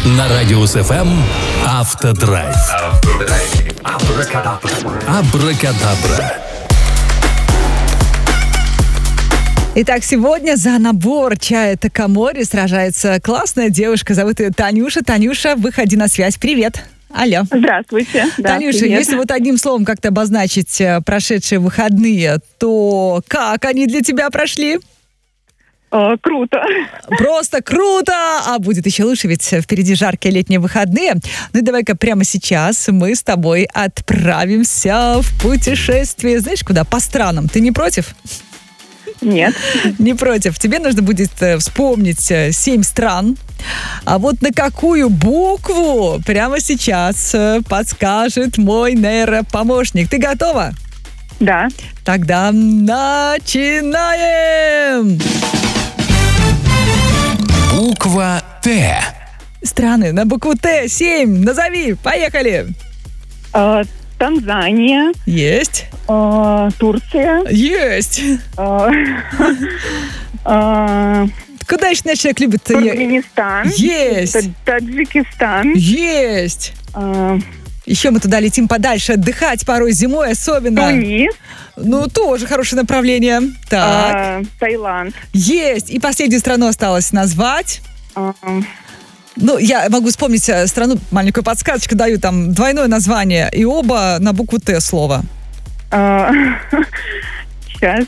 На Радиус ФМ Автодрайв. Абракадабра. Итак, сегодня за набор чая Такамори сражается классная девушка, зовут ее Танюша. Танюша, выходи на связь. Привет. Алло. Здравствуйте. Танюша, привет. если вот одним словом как-то обозначить прошедшие выходные, то как они для тебя прошли? Круто. Просто круто! А будет еще лучше, ведь впереди жаркие летние выходные. Ну и давай-ка прямо сейчас мы с тобой отправимся в путешествие. Знаешь куда? По странам. Ты не против? Нет. Не против. Тебе нужно будет вспомнить 7 стран. А вот на какую букву прямо сейчас подскажет мой нейропомощник. Ты готова? Да. Тогда начинаем! Буква Т. Страны на букву Т. 7. Назови. Поехали. Танзания. Есть. Турция. Есть. Куда еще наш человек любит? Туркменистан. Есть. Таджикистан. Есть. Еще мы туда летим подальше отдыхать порой зимой особенно. Тунис. Ну, тоже хорошее направление. Так. Таиланд. Есть. И последнюю страну осталось назвать. Ну, я могу вспомнить страну, маленькую подсказочку даю, там двойное название, и оба на букву Т слова. Сейчас.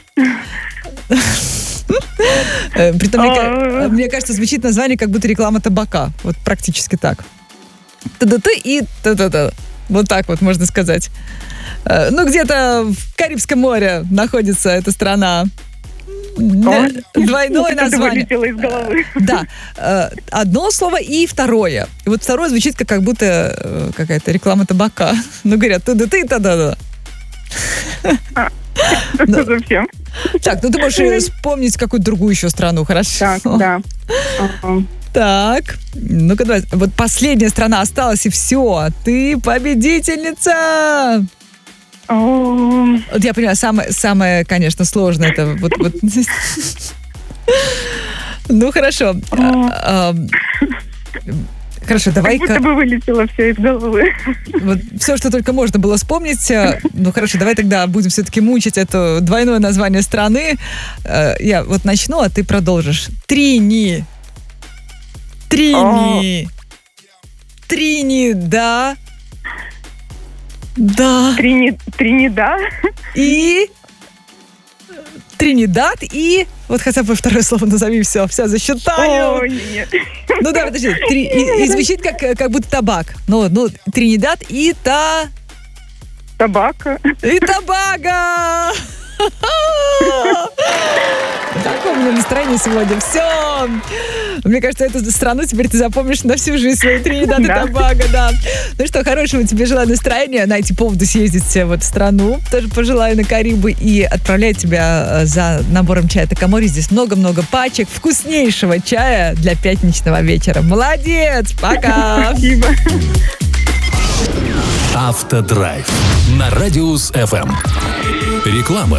Притом, мне кажется, звучит название, как будто реклама табака. Вот практически так. Т-т-т и т-т-т. Вот так вот можно сказать. Ну, где-то в Карибском море находится эта страна. Двойное название. Вылетело из головы. Да. Одно слово и второе. И вот второе звучит как будто какая-то реклама табака. Ну, говорят, ты-да-ты, та-да-да. Совсем. Так, ну ты можешь вспомнить какую-то другую еще страну, хорошо? Так, да. Так, ну-ка давай. Вот последняя страна осталась, и все. Ты победительница! Вот я понимаю, самое, конечно, сложное это вот. Ну, хорошо. Хорошо, давай-ка... Как будто бы вылетело все из головы. Вот все, что только можно было вспомнить. Ну, хорошо, давай тогда будем все-таки мучить это двойное название страны. Я вот начну, а ты продолжишь. Трини, да. Да. Тринидад. И... Тринидад и... Вот хотя бы второе слово назови, все засчитаю. Ой, нет. Ну да, подожди. И звучит как будто табак. Ну, Тринидад и Табака. И Тобаго! Такое у меня настроение сегодня. Все. Мне кажется, эту страну теперь ты запомнишь на всю жизнь, свою Тринидад и Тобаго, да. Ну что, хорошего тебе желаю настроения. Найти повод съездить в эту страну. Тоже пожелаю на Карибы. И отправляю тебя за набором чая Такамори. Здесь много-много пачек вкуснейшего чая для пятничного вечера. Молодец! Пока! Спасибо. Автодрайв. На Радиус ФМ. Реклама.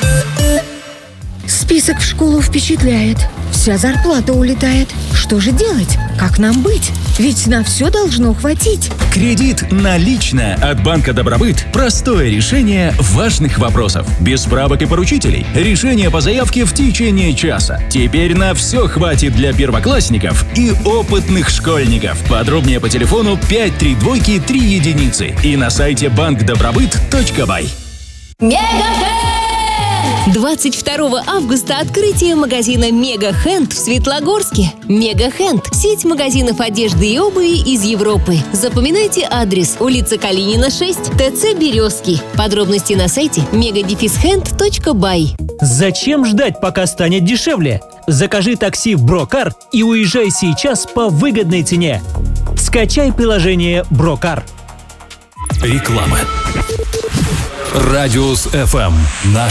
Список в школу впечатляет. Вся зарплата улетает. Что же делать? Как нам быть? Ведь на все должно хватить. Кредит налично от Банка Добробыт. Простое решение важных вопросов. Без справок и поручителей. Решение по заявке в течение часа. Теперь на все хватит для первоклассников и опытных школьников. Подробнее по телефону 532-3 и на сайте bankdobrobyt.by. 22 августа открытие магазина Мега Хенд в Светлогорске. Мега Хенд – сеть магазинов одежды и обуви из Европы. Запоминайте адрес: улица Калинина, 6, ТЦ Березский. Подробности на сайте mega-hand.by. Зачем ждать, пока станет дешевле? Закажи такси в Брокар и уезжай сейчас по выгодной цене. Скачай приложение Брокар. Реклама. Радиус ФМ. Наш